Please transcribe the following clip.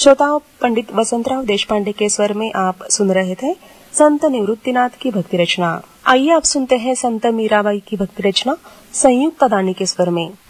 श्रोताओं, पंडित वसंतराव देशपांडे के स्वर में आप सुन रहे थे संत निवृत्तिनाथ की भक्ति रचना। आइए आप सुनते हैं संत मीराबाई की भक्ति रचना संयुक्त दानी के स्वर में।